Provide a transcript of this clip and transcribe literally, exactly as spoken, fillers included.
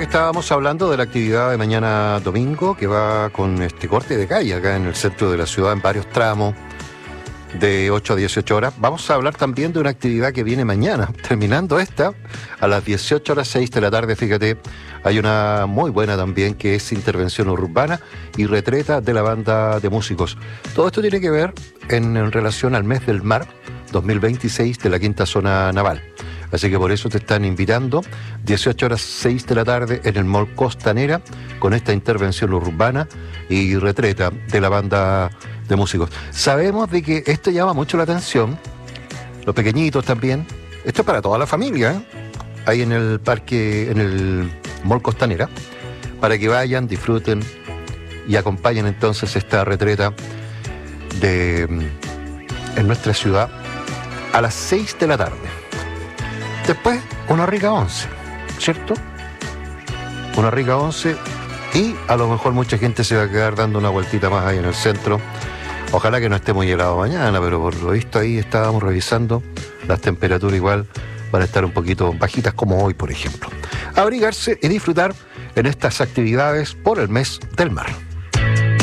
estábamos hablando de la actividad de mañana domingo, que va con este corte de calle acá en el centro de la ciudad, en varios tramos, de ocho a dieciocho horas. Vamos a hablar también de una actividad que viene mañana, terminando esta, a las dieciocho horas seis de la tarde, fíjate, hay una muy buena también, que es Intervención Urbana y Retreta de la Banda de Músicos. Todo esto tiene que ver en, en relación al mes del mar dos mil veintiséis de la Quinta Zona Naval. Así que por eso te están invitando, dieciocho horas seis de la tarde en el Mall Costanera, con esta intervención urbana y retreta de la Banda de Músicos. Sabemos de que esto llama mucho la atención, los pequeñitos también. Esto es para toda la familia, ¿eh? Ahí en el parque, en el Mall Costanera, para que vayan, disfruten y acompañen entonces esta retreta de, en nuestra ciudad a las seis de la tarde. Después, una rica once, ¿cierto? Una rica once y a lo mejor mucha gente se va a quedar dando una vueltita más ahí en el centro. Ojalá que no esté muy helado mañana, pero por lo visto ahí estábamos revisando, las temperaturas igual van a estar un poquito bajitas como hoy, por ejemplo. Abrigarse y disfrutar en estas actividades por el mes del mar.